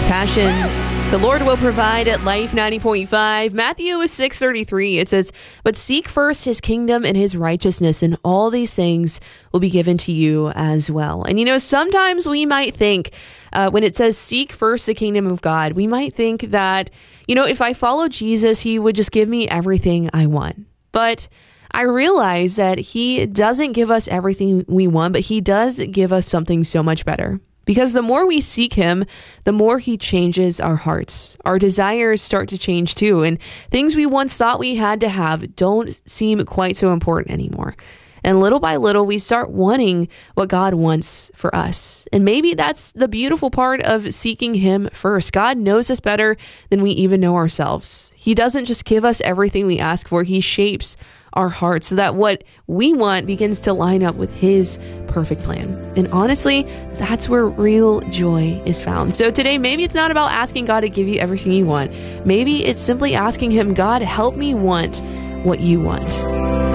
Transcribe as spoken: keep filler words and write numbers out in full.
Passion. The Lord will provide at Life ninety point five. Matthew six thirty-three. It says, "But seek first his kingdom and his righteousness, and all these things will be given to you as well." And you know, sometimes we might think, uh, when it says seek first the kingdom of God, we might think that, you know, if I follow Jesus, he would just give me everything I want. But I realize that he doesn't give us everything we want, but he does give us something so much better. Because the more we seek him, the more he changes our hearts. Our desires start to change too, and things we once thought we had to have don't seem quite so important anymore. And little by little, we start wanting what God wants for us. And maybe that's the beautiful part of seeking him first. God knows us better than we even know ourselves. He doesn't just give us everything we ask for. He shapes our hearts so that what we want begins to line up with his perfect plan. And honestly, that's where real joy is found. So today, maybe it's not about asking God to give you everything you want. Maybe it's simply asking him, God, help me want what you want.